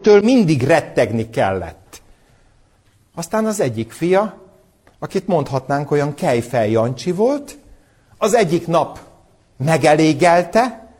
akitől mindig rettegni kellett. Aztán az egyik fia, akit mondhatnánk olyan Kejfel Jancsi volt, az egyik nap megelégelte,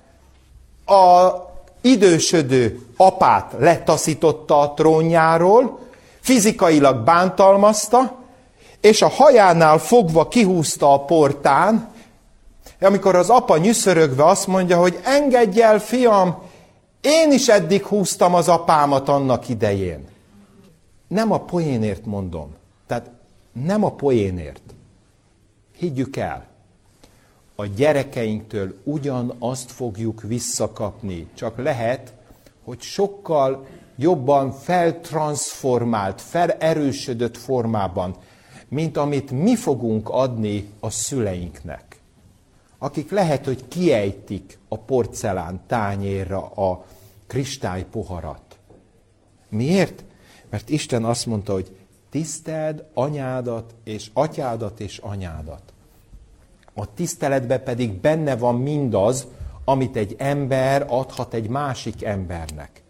a idősödő apát letaszította a trónjáról, fizikailag bántalmazta, és a hajánál fogva kihúzta a portán, amikor az apa nyüszörögve azt mondja, hogy engedj el, fiam, én is eddig húztam az apámat annak idején. Nem a poénért mondom. Tehát nem a poénért. Higgyük el. A gyerekeinktől ugyanazt fogjuk visszakapni. Csak lehet, hogy sokkal jobban feltranszformált, felerősödött formában, mint amit mi fogunk adni a szüleinknek. Akik lehet, hogy kiejtik a porcelán tányérra a kristálypoharat. Miért? Mert Isten azt mondta, hogy tiszteld anyádat és atyádat és anyádat. A tiszteletben pedig benne van mindaz, amit egy ember adhat egy másik embernek.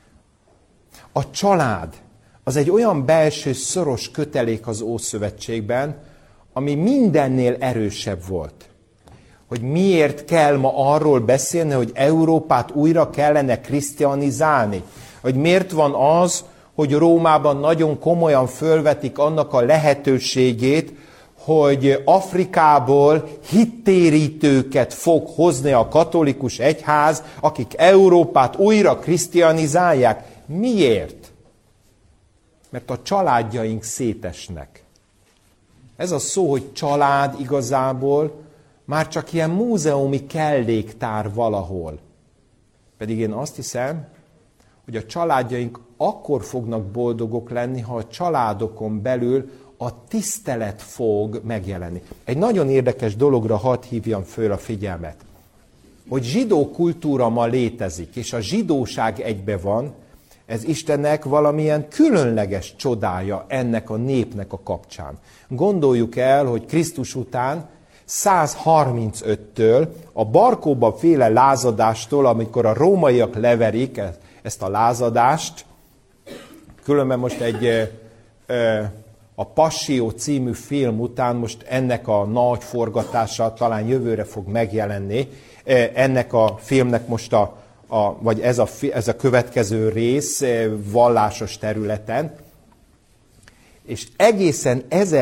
A család az egy olyan belső szoros kötelék az Ószövetségben, ami mindennél erősebb volt. Hogy miért kell ma arról beszélni, hogy Európát újra kellene krisztianizálni. Hogy miért van az, hogy Rómában nagyon komolyan fölvetik annak a lehetőségét, hogy Afrikából hittérítőket fog hozni a katolikus egyház, akik Európát újra krisztianizálják. Miért? Mert a családjaink szétesnek. Ez a szó, hogy család igazából már csak ilyen múzeumi kelléktár valahol. Pedig én azt hiszem, hogy a családjaink akkor fognak boldogok lenni, ha a családokon belül a tisztelet fog megjelenni. Egy nagyon érdekes dologra hadd hívjam föl a figyelmet. Hogy zsidó kultúra ma létezik, és a zsidóság egybe van, ez Istennek valamilyen különleges csodája ennek a népnek a kapcsán. Gondoljuk el, hogy Krisztus után 135-től, a Barkóba féle lázadástól, amikor a rómaiak leverik ezt a lázadást, különben most a Passió című film után most ennek a nagy forgatása talán jövőre fog megjelenni, ennek a filmnek most vagy ez a következő rész vallásos területen, és egészen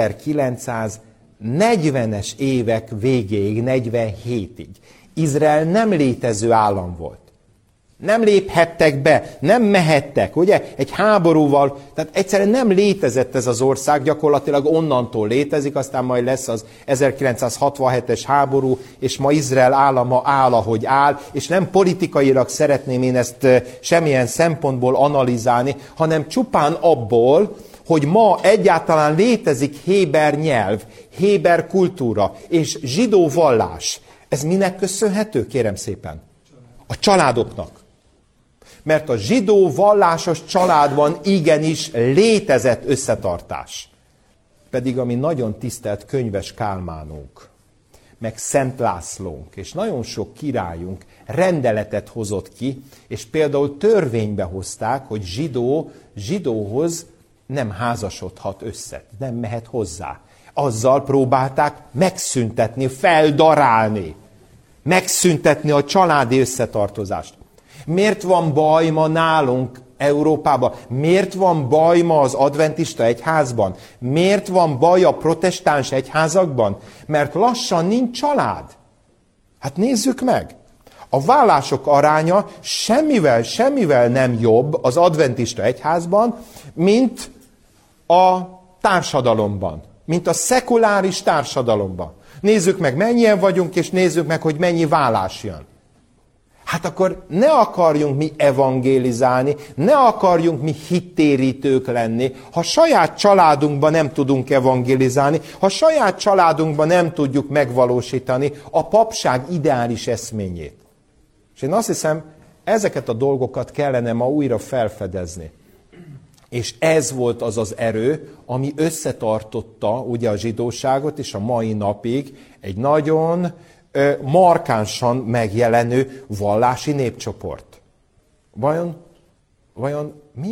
1940-es évek végéig, 47-ig Izrael nem létező állam volt. Nem léphettek be, nem mehettek, ugye? Egy háborúval, tehát egyszerűen nem létezett ez az ország, gyakorlatilag onnantól létezik, aztán majd lesz az 1967-es háború, és ma Izrael állama áll, ahogy áll, és nem politikailag szeretném én ezt semmilyen szempontból analizálni, hanem csupán abból, hogy ma egyáltalán létezik héber nyelv, héber kultúra és zsidó vallás. Ez minek köszönhető, kérem szépen? A családoknak. Mert a zsidó vallásos családban igenis létezett összetartás. Pedig a mi nagyon tisztelt Könyves Kálmánunk, meg Szent Lászlónk, és nagyon sok királyunk rendeletet hozott ki, és például törvénybe hozták, hogy zsidóhoz nem házasodhat össze, nem mehet hozzá. Azzal próbálták megszüntetni, feldarálni, megszüntetni a családi összetartozást. Miért van baj ma nálunk Európában? Miért van baj ma az adventista egyházban? Miért van baj a protestáns egyházakban? Mert lassan nincs család. Hát nézzük meg! A vállások aránya semmivel nem jobb az adventista egyházban, mint a társadalomban, mint a szekuláris társadalomban. Nézzük meg, mennyien vagyunk, és nézzük meg, hogy mennyi vállás jön. Hát akkor ne akarjunk mi evangélizálni, ne akarjunk mi hittérítők lenni, ha saját családunkban nem tudunk evangélizálni, ha saját családunkban nem tudjuk megvalósítani a papság ideális eszményét. És én azt hiszem, ezeket a dolgokat kellene ma újra felfedezni. És ez volt az az erő, ami összetartotta ugye a zsidóságot, és a mai napig egy nagyon markánsan megjelenő vallási népcsoport. Vajon mi